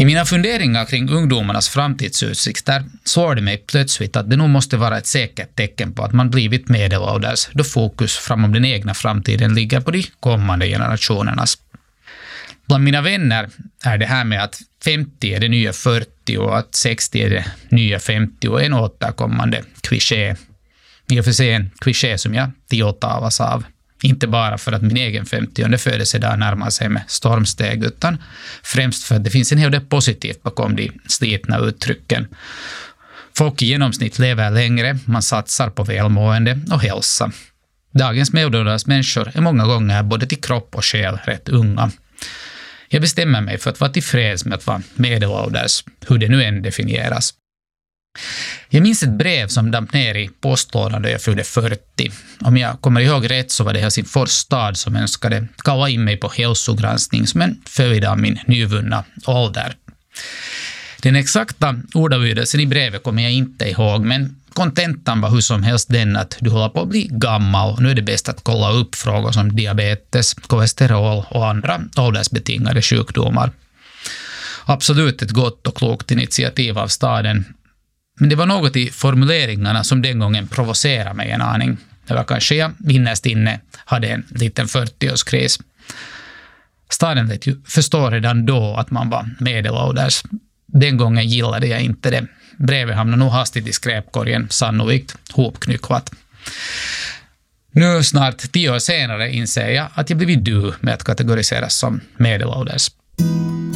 I mina funderingar kring ungdomarnas framtidsutsikter slår det mig plötsligt att det nog måste vara ett säkert tecken på att man blivit medelålders, då fokus framom den egna framtiden ligger på de kommande generationernas. Bland mina vänner är det här med att 50 är det nya 40 och att 60 är det nya 50 och en återkommande kliché. I och för sig en kliché som jag tilltalas av. Inte bara för att min egen 50:e födelsedag närmar sig med stormsteg, utan främst för att det finns en hel del positivt bakom de slitna uttrycken. Folk i genomsnitt lever längre, man satsar på välmående och hälsa. Dagens medelålders människor är många gånger både till kropp och själ rätt unga. Jag bestämmer mig för att vara tillfreds med att vara medelålders, hur det nu än definieras. Jag minns ett brev som damp ner i postlådan då jag fyllde 40. Om jag kommer ihåg rätt så var det Helsingfors stad som önskade kalla in mig på hälsogranskning som en följd av min nyvunna ålder. Den exakta ordalydelsen i brevet kommer jag inte ihåg, men kontentan var hur som helst den att du håller på att bli gammal och nu är det bäst att kolla upp frågor som diabetes, kolesterol och andra åldersbetingade sjukdomar. Absolut ett gott och klokt initiativ av staden. Men det var något i formuleringarna som den gången provocerade mig en aning. Det var kanske jag innerst inne hade en liten 40-årskris. Staden lät ju förstå redan då att man var medelålders. Den gången gillade jag inte det. Brevet hamnade nog hastigt i skräpkorgen, sannolikt hopknycklat. Nu snart 10 år senare inser jag att jag blivit du med att kategoriseras som medelålders.